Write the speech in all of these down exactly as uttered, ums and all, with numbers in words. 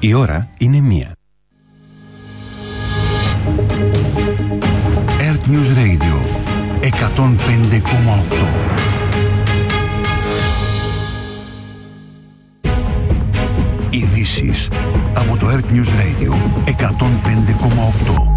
Η ώρα είναι μία. Earth News Radio εκατόν πέντε κόμμα οκτώ. Ειδήσεις από το Earth News Radio εκατόν πέντε κόμμα οκτώ.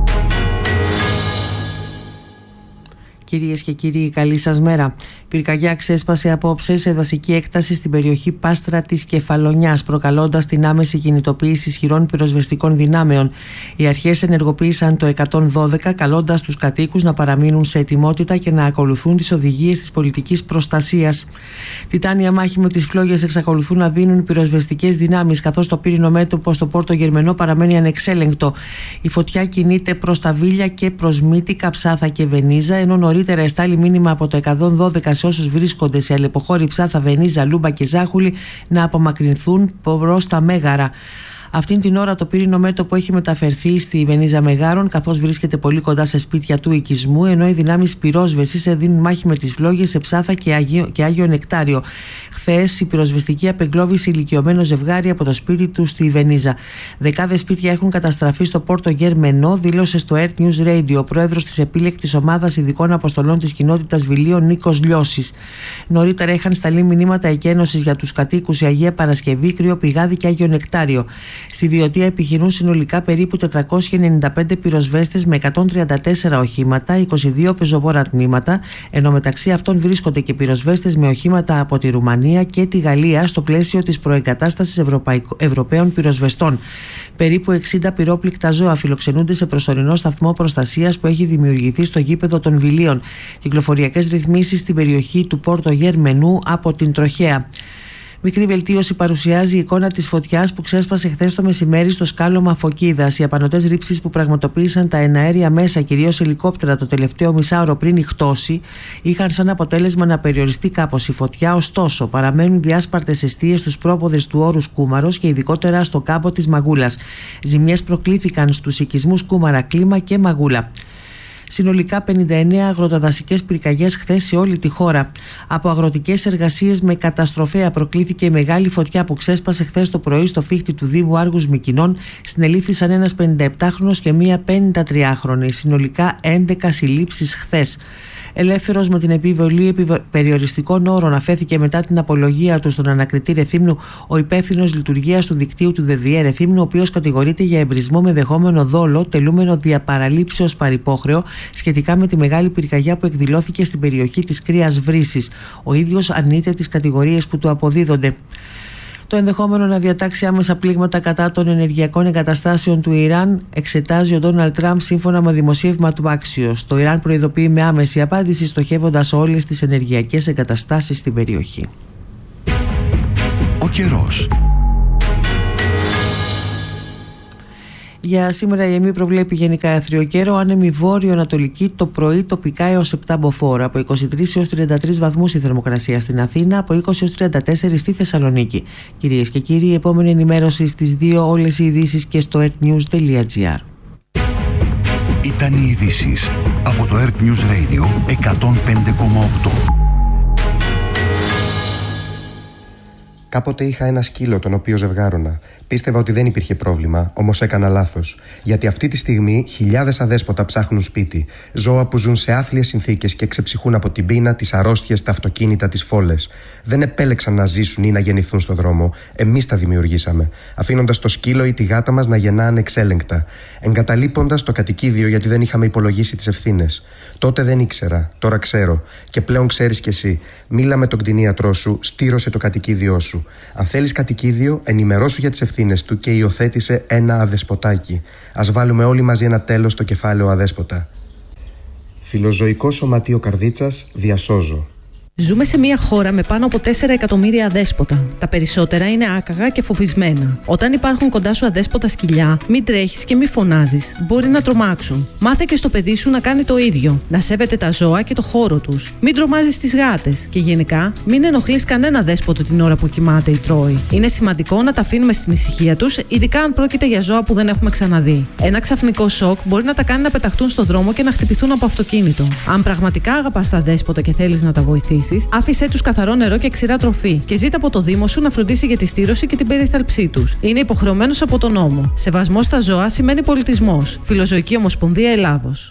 Κυρίες και κύριοι, καλή σας μέρα. Πυρκαγιά ξέσπασε απόψε σε δασική έκταση στην περιοχή Πάστρα της Κεφαλονιάς, προκαλώντας την άμεση κινητοποίηση ισχυρών πυροσβεστικών δυνάμεων. Οι αρχές ενεργοποίησαν το εκατόν δώδεκα, καλώντας τους κατοίκους να παραμείνουν σε ετοιμότητα και να ακολουθούν τις οδηγίες της πολιτικής προστασίας. Τιτάνια μάχη με τις φλόγες εξακολουθούν να δίνουν πυροσβεστικές δυνάμεις, καθώς το πύρινο μέτωπο στο Πόρτο Γερμενό παραμένει ανεξέλεγκτο. Η φωτιά κινείται προς τα Βίλια και προς Μύτικα, Ψάθα και Βενίζα, ενώ νωρίτερα εστάλει μήνυμα από το εκατόν δώδεκα σε όσους βρίσκονται σε αλλεποχώρη Ψάθα, Βενίζα, Λούμπα και Ζάχουλη να απομακρυνθούν προς τα Μέγαρα. Αυτήν την ώρα το πύρινο μέτωπο έχει μεταφερθεί στη Βενίζα Μεγάρων, καθώς βρίσκεται πολύ κοντά σε σπίτια του οικισμού, ενώ οι δυνάμεις πυρόσβεσης δίνουν μάχη με τις φλόγες σε Ψάθα και Άγιο, και Άγιο Νεκτάριο. Χθες η πυροσβεστική απεγκλώβησε ηλικιωμένο ζευγάρι από το σπίτι του στη Βενίζα. Δεκάδες σπίτια έχουν καταστραφεί στο Πόρτο Γερμενό, δήλωσε στο Earth News Radio ο πρόεδρος της επίλεκτης ομάδας ειδικών αποστολών της κοινότητας Βιλίων, Νίκος Λιώσης. Νωρίτερα είχαν σταλεί μηνύματα εκένωσης για τους κατοίκους σε Αγία Παρασκευή, Κρύο Πηγάδι και Άγιο Νεκτάριο. Στη Βιωτία επιχειρούν συνολικά περίπου τετρακόσιοι ενενήντα πέντε πυροσβέστες με εκατόν τριάντα τέσσερα οχήματα, είκοσι δύο πεζοβόρα τμήματα, ενώ μεταξύ αυτών βρίσκονται και πυροσβέστες με οχήματα από τη Ρουμανία και τη Γαλλία στο πλαίσιο της προεγκατάστασης Ευρωπαϊκ... Ευρωπαίων πυροσβεστών. Περίπου εξήντα πυρόπληκτα ζώα φιλοξενούνται σε προσωρινό σταθμό προστασίας που έχει δημιουργηθεί στο γήπεδο των Βιλίων. Κυκλοφοριακές ρυθμίσεις στην περιοχή του Πόρτο Γερμενού από την Τροχέα. Μικρή βελτίωση παρουσιάζει η εικόνα της φωτιάς που ξέσπασε χθες το μεσημέρι στο σκάλωμα Φωκίδας. Οι απανωτές ρήψεις που πραγματοποίησαν τα εναέρια μέσα, κυρίως ελικόπτερα, το τελευταίο μισάωρο πριν ηχτώσει, είχαν σαν αποτέλεσμα να περιοριστεί κάπως η φωτιά. Ωστόσο, παραμένουν διάσπαρτες εστίες στους πρόποδες του όρους Κούμαρος και ειδικότερα στο κάμπο της Μαγούλας. Ζημιές προκλήθηκαν στους οικισμούς Κούμαρα, Κλίμα και Μαγούλα. Συνολικά πενήντα εννέα αγροτοδασικές πυρκαγιές χθες σε όλη τη χώρα. Από αγροτικές εργασίες με καταστροφέα προκλήθηκε η μεγάλη φωτιά που ξέσπασε χθες το πρωί στο φύχτη του Δήμου Άργους Μυκηνών. Συνελήφθησαν ένας πενηνταεπτάχρονος και μία πενηντατριάχρονη. Συνολικά έντεκα συλλήψεις χθες. Ελεύθερος με την επιβολή περιοριστικών όρων αφέθηκε μετά την απολογία του στον ανακριτή Ρεθύμνου ο υπεύθυνος λειτουργίας του δικτύου του ΔΕΔΙΕ Ρεθύμνου, ο οποίος κατηγορείται για εμπρισμό με δεχόμενο δόλο, τελούμενο διαπαραλήψεως παρυπόχρεο, σχετικά με τη μεγάλη πυρκαγιά που εκδηλώθηκε στην περιοχή της Κρύας Βρύσης. Ο ίδιος αρνείται τις κατηγορίες που του αποδίδονται. Το ενδεχόμενο να διατάξει άμεσα πλήγματα κατά των ενεργειακών εγκαταστάσεων του Ιράν εξετάζει ο Ντόναλντ Τραμπ σύμφωνα με δημοσίευμα του Axios. Το Ιράν προειδοποιεί με άμεση απάντηση, στοχεύοντας όλες τις ενεργειακές εγκαταστάσεις στην περιοχή. Ο καιρός. Για σήμερα η ΕΜΗ προβλέπει γενικά αιθρίο καιρό, άνεμη βόρειο-ανατολική, το πρωί τοπικά έως επτά μποφόρ. Από είκοσι τρεις έως τριάντα τρεις βαθμούς η θερμοκρασία στην Αθήνα, από είκοσι έως τριάντα τέσσερα στη Θεσσαλονίκη. Κυρίες και κύριοι, η επόμενη ενημέρωση στις δύο, όλες οι ειδήσεις και στο earthnews τελεία gr. Ήταν οι ειδήσεις από το Earth News Radio εκατόν πέντε κόμμα οκτώ. Κάποτε είχα ένα σκύλο τον οποίο ζευγάρωνα. Πίστευα ότι δεν υπήρχε πρόβλημα, όμως έκανα λάθος. Γιατί αυτή τη στιγμή χιλιάδες αδέσποτα ψάχνουν σπίτι. Ζώα που ζουν σε άθλιες συνθήκες και ξεψυχούν από την πείνα, τις αρρώστιες, τα αυτοκίνητα, τις φόλες. Δεν επέλεξαν να ζήσουν ή να γεννηθούν στον δρόμο. Εμείς τα δημιουργήσαμε. Αφήνοντας το σκύλο ή τη γάτα μας να γεννά ανεξέλεγκτα. Εγκαταλείποντας το κατοικίδιο γιατί δεν είχαμε υπολογίσει τις ευθύνες. Τότε δεν ήξερα, τώρα ξέρω. Και πλέον ξέρεις κι εσύ. Μίλα με τον κτηνίατρό σου, στήρωσε το κατοικίδιό σου. Αν θέλεις κατοικίδιο, ενημερώσου για τις ευθύνες του και υιοθέτησε ένα αδεσποτάκι. Ας βάλουμε όλοι μαζί ένα τέλος στο κεφάλαιο αδέσποτα. Φιλοζωικό Σωματείο Καρδίτσας, διασώζω. Ζούμε σε μια χώρα με πάνω από τέσσερα εκατομμύρια αδέσποτα. Τα περισσότερα είναι άκαγα και φοβισμένα. Όταν υπάρχουν κοντά σου αδέσποτα σκυλιά, μην τρέχεις και μην φωνάζεις. Μπορεί να τρομάξουν. Μάθε και στο παιδί σου να κάνει το ίδιο. Να σέβεται τα ζώα και το χώρο τους. Μην τρομάζεις τις γάτες. Και γενικά, μην ενοχλείς κανένα δέσποτο την ώρα που κοιμάται ή τρώει. Είναι σημαντικό να τα αφήνουμε στην ησυχία τους, ειδικά αν πρόκειται για ζώα που δεν έχουμε ξαναδεί. Ένα ξαφνικό σοκ μπορεί να τα κάνει να πεταχτούν στο δρόμο και να χτυπηθούν από αυτοκίνητο. Αν πραγματικά αγαπάς τα δέσποτα και θέλεις να τα βοηθήσεις, μετακινήσεις, άφησέ τους καθαρό νερό και ξηρά τροφή και ζήτα από το Δήμο σου να φροντίσει για τη στήρωση και την περίθαλψή τους. Είναι υποχρεωμένος από τον νόμο. Σεβασμός στα ζώα σημαίνει πολιτισμός. Φιλοζωική Ομοσπονδία Ελλάδος.